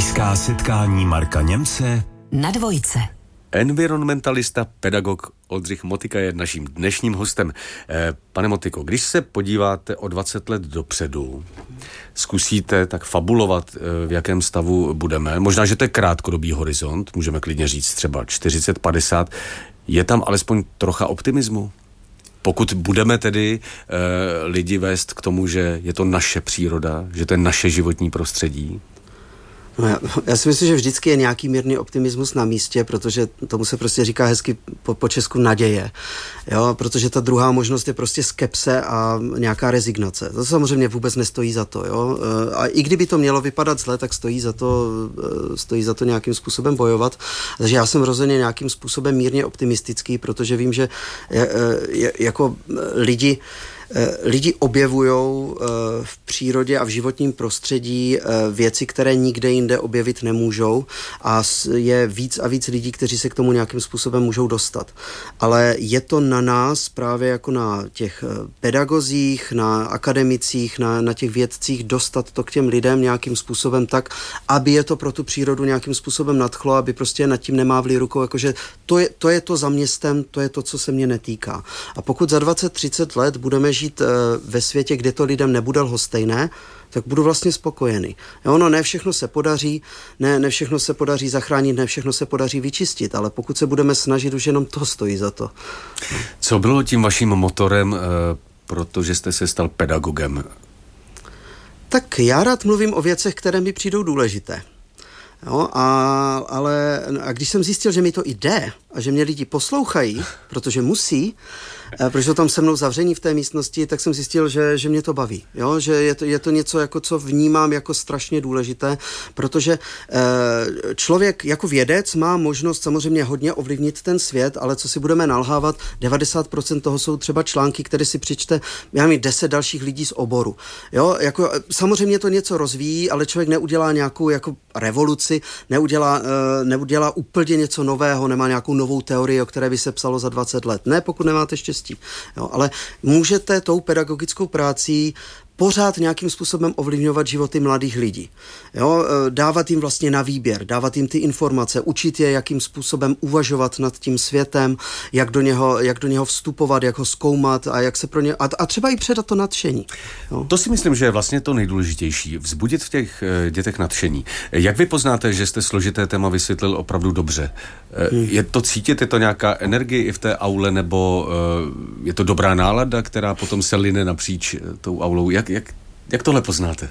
Blízká setkání Marka Němce na Dvojce. Environmentalista, pedagog Oldřich Motika je naším dnešním hostem. Pane Motiko, když se podíváte o 20 let dopředu, zkusíte tak fabulovat, v jakém stavu budeme. Možná, že to je krátkodobý horizont, můžeme klidně říct třeba 40, 50. Je tam alespoň trocha optimismu? Pokud budeme tedy lidi vést k tomu, že je to naše příroda, že to je naše životní prostředí? No já si myslím, že vždycky je nějaký mírný optimismus na místě, protože tomu se prostě říká hezky po česku naděje. Jo, protože ta druhá možnost je prostě skepse a nějaká rezignace. To samozřejmě vůbec nestojí za to. Jo? A i kdyby to mělo vypadat zle, tak stojí za to nějakým způsobem bojovat. Takže já jsem rozhodně nějakým způsobem mírně optimistický, protože vím, že jako lidi objevujou v přírodě a v životním prostředí věci, které nikde jinde objevit nemůžou, a je víc a víc lidí, kteří se k tomu nějakým způsobem můžou dostat. Ale je to na nás právě jako na těch pedagozích, na akademicích, na těch vědcích dostat to k těm lidem nějakým způsobem tak, aby je to pro tu přírodu nějakým způsobem nadchlo, aby prostě nad tím nemávli rukou, jakože to je to za městem, to je to, co se mě netýká. A pokud za 20-30 let budeme žít ve světě, kde to lidem nebude lhostejné, tak budu vlastně spokojený. Ono ne všechno se podaří, ne všechno se podaří zachránit, ne všechno se podaří vyčistit, ale pokud se budeme snažit, už jenom to stojí za to. Co bylo tím vaším motorem, protože jste se stal pedagogem? Tak já rád mluvím o věcech, které mi přijdou důležité. Jo, ale když jsem zjistil, že mi to i jde a že mě lidi poslouchají, protože musí, protože jsou tam se mnou zavření v té místnosti, tak jsem zjistil, že mě to baví. Jo? Že je to něco, jako, co vnímám jako strašně důležité, protože člověk jako vědec má možnost samozřejmě hodně ovlivnit ten svět, ale co si budeme nalhávat, 90% toho jsou třeba články, které si přečte 10 dalších lidí z oboru. Jo? Jako, samozřejmě to něco rozvíjí, ale člověk neudělá nějakou jako revoluci, neudělá úplně něco nového, nemá nějakou novou teorii, o které by se psalo za 20 let. Ne, pokud nemáte štěstí. Jo, ale můžete tou pedagogickou prací pořád nějakým způsobem ovlivňovat životy mladých lidí. Jo, dávat jim vlastně na výběr, dávat jim ty informace, učit je, jakým způsobem uvažovat nad tím světem, jak do něho vstupovat, jak ho zkoumat a jak se pro ně a třeba i předat to nadšení. Jo. To si myslím, že je vlastně to nejdůležitější. Vzbudit v těch dětech nadšení. Jak vy poznáte, že jste složité téma vysvětlil opravdu dobře? Je to cítit, je to nějaká energie i v té aule, nebo je to dobrá nálada, která potom se line napříč tou aulou? Jak tohle poznáte?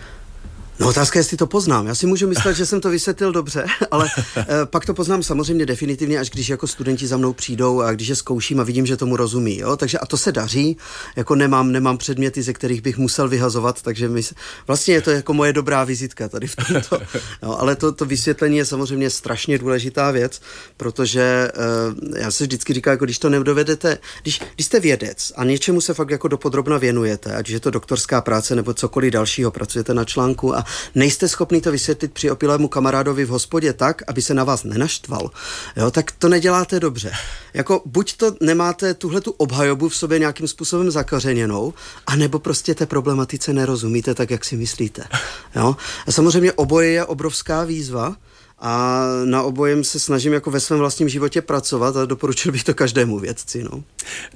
No otázka, jestli to poznám. Já si můžu myslet, že jsem to vysvětlil dobře, ale pak to poznám samozřejmě definitivně, až když jako studenti za mnou přijdou a když je zkouším a vidím, že tomu rozumí. Jo? Takže a to se daří, jako nemám předměty, ze kterých bych musel vyhazovat, takže vlastně je to jako moje dobrá vizitka tady v tomto. Jo, ale to vysvětlení je samozřejmě strašně důležitá věc, protože já se vždycky říkám, jako když to nedovedete, když jste vědec a něčemu se fakt jako dopodrobna věnujete, ať je to doktorská práce nebo cokoliv dalšího, pracujete na článku a nejste schopný to vysvětlit při opilému kamarádovi v hospodě tak, aby se na vás nenaštval, jo, tak to neděláte dobře. Jako buď to nemáte tuhletu obhajobu v sobě nějakým způsobem zakařeněnou, anebo prostě té problematice nerozumíte tak, jak si myslíte. Jo? A samozřejmě oboje je obrovská výzva a na obojem se snažím jako ve svém vlastním životě pracovat a doporučil bych to každému vědci. No.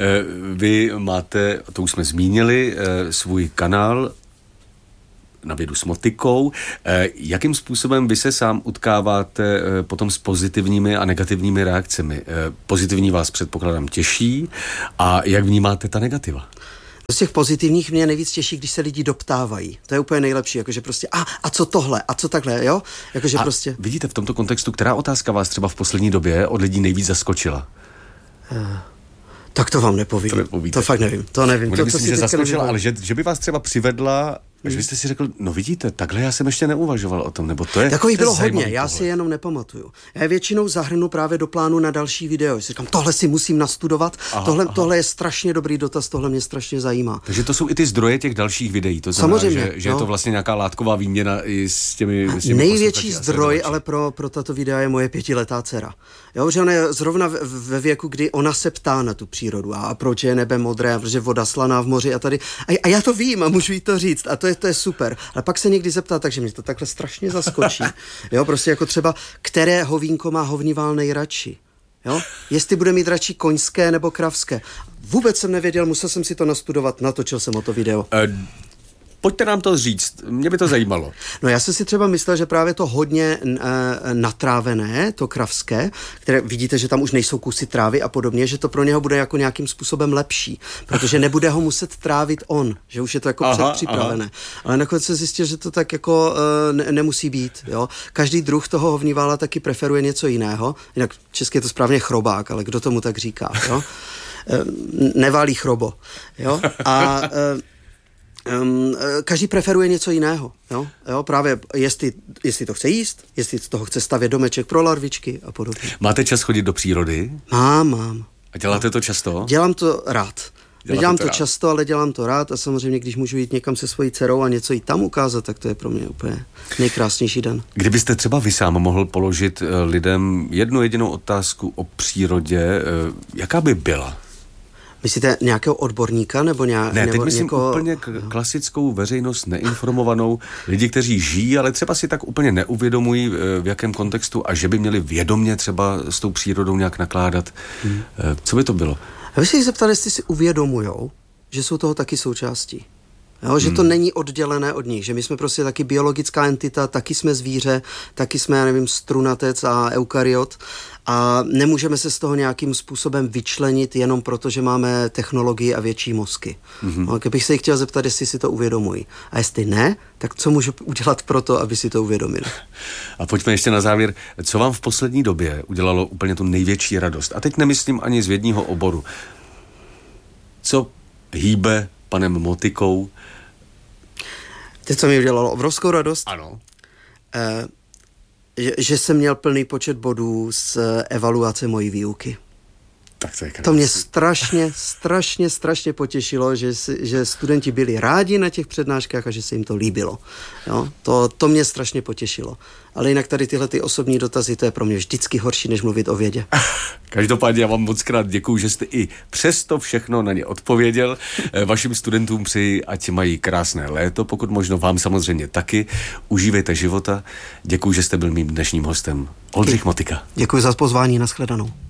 Vy máte, to už jsme zmínili, svůj kanál Na vědu s Motikou. Jakým způsobem vy se sám utkáváte potom s pozitivními a negativními reakcemi? Pozitivní vás předpokládám těší a jak vnímáte ta negativa? Z těch pozitivních mě nejvíc těší, když se lidi doptávají. To je úplně nejlepší, jakože prostě a co tohle, a co takhle, jo? Jakože prostě... Vidíte v tomto kontextu, která otázka vás třeba v poslední době od lidí nejvíc zaskočila? Tak to vám nepovím. To fakt nevím. To nevím. Myslím, že zaskočila, ale že by vás třeba přivedla, až byste si řekl, no vidíte, takhle já jsem ještě neuvažoval o tom, nebo to je... Takových bylo hodně, já si jenom nepamatuju. Já je většinou zahrnu právě do plánu na další video. Říkám, tohle si musím nastudovat, tohle je strašně dobrý dotaz, tohle mě strašně zajímá. Takže to jsou i ty zdroje těch dalších videí, to znamená, samozřejmě, že je to vlastně nějaká látková výměna i s těmi největší zdroj, ale pro tato videa je moje 5letá dcera. Jo, že ona je zrovna ve věku, kdy ona se ptá na tu přírodu a proč je nebe modré, protože voda slaná v moři a tady. A já to vím a můžu jí to říct. A to je super. Ale pak se někdy zeptá, takže mě to takhle strašně zaskočí. Jo, prostě jako třeba, které hovínko má hovnivál nejradši. Jo? Jestli bude mít radši koňské nebo kravské. Vůbec jsem nevěděl, musel jsem si to nastudovat, natočil jsem o to video. Pojďte nám to říct, mě by to zajímalo. No já jsem si třeba myslel, že právě to hodně natrávené, to kravské, které vidíte, že tam už nejsou kusy trávy a podobně, že to pro něho bude jako nějakým způsobem lepší, protože nebude ho muset trávit on, že už je to jako předpřipravené. Ale nakonec se zjistil, že to tak jako nemusí být. Jo? Každý druh toho hovnívala taky preferuje něco jiného, jinak česky je to správně chrobák, ale kdo tomu tak říká? Jo? Neválí chrobo. Jo? A každý preferuje něco jiného. Jo? Právě jestli to chce jíst, jestli z toho chce stavět domeček pro larvičky a podobně. Máte čas chodit do přírody? Mám. A děláte to často? Dělám to rád. Nedělám to často, ale dělám to rád a samozřejmě, když můžu jít někam se svojí dcerou a něco jí tam ukázat, tak to je pro mě úplně nejkrásnější den. Kdybyste třeba vy sám mohl položit lidem jednu jedinou otázku o přírodě, jaká by byla? Myslíte nějakého odborníka nebo Ne, teď myslím úplně klasickou veřejnost neinformovanou, lidi, kteří žijí, ale třeba si tak úplně neuvědomují, v jakém kontextu a že by měli vědomě třeba s tou přírodou nějak nakládat. Co by to bylo? Já bych se jich zeptal, jestli si uvědomujou, že jsou toho taky součástí. Jo, že to není oddělené od nich, že my jsme prostě taky biologická entita, taky jsme zvíře, taky jsme, já nevím, strunatec a eukaryot a nemůžeme se z toho nějakým způsobem vyčlenit jenom proto, že máme technologii a větší mozky. No, kdybych se jich chtěl zeptat, jestli si to uvědomují. A jestli ne, tak co můžu udělat pro to, aby si to uvědomili? A pojďme ještě na závěr. Co vám v poslední době udělalo úplně tu největší radost? A teď nemyslím ani z vědního oboru. Co hýbe panem Motikou? Teď, co mi udělalo obrovskou radost? Ano. Že jsem měl plný počet bodů z evaluace mojí výuky. Tak to je krásný. To mě strašně potěšilo, že studenti byli rádi na těch přednáškách a že se jim to líbilo. Jo? To mě strašně potěšilo. Ale jinak tady tyhle ty osobní dotazy, to je pro mě vždycky horší, než mluvit o vědě. Každopádně já vám moc krát děkuju, že jste i přesto všechno na ně odpověděl. Vašim studentům přeji, ať mají krásné léto, pokud možno vám samozřejmě taky. Užívejte života. Děkuju, že jste byl mým dnešním hostem. Oldřich Motika. Děkuji za pozvání, nashledanou.